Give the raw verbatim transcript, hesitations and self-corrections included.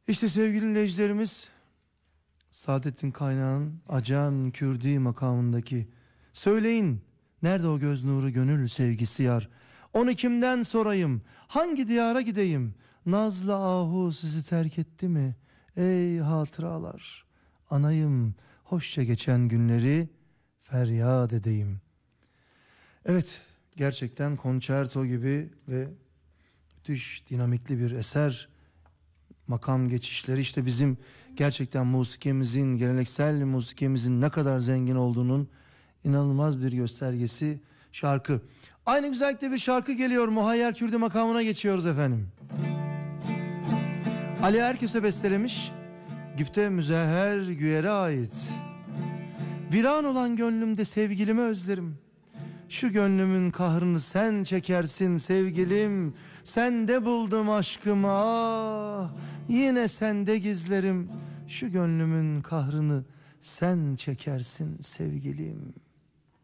İşte sevgili dinleyicilerimiz, Saadettin Kaynağ'ın Acem Kürdi makamındaki "Söyleyin nerede o göz nuru gönül sevgisi yar, onu kimden sorayım, hangi diyara gideyim, nazlı ahu sizi terk etti mi, ey hatıralar, anayım hoşça geçen günleri feryat edeyim." Evet, gerçekten konçerto gibi ve müthiş dinamikli bir eser. Makam geçişleri işte bizim gerçekten musikimizin, geleneksel musikimizin ne kadar zengin olduğunun inanılmaz bir göstergesi şarkı. Aynı güzellikte bir şarkı geliyor. Muhayyer Kürdi makamına geçiyoruz efendim. Ali Erköse bestelemiş. Güfte Müzehher Güyer'e ait. Viran olan gönlümde sevgilimi özlerim. Şu gönlümün kahrını sen çekersin sevgilim. Sende buldum aşkımı, ah yine sende gizlerim. Şu gönlümün kahrını sen çekersin sevgilim.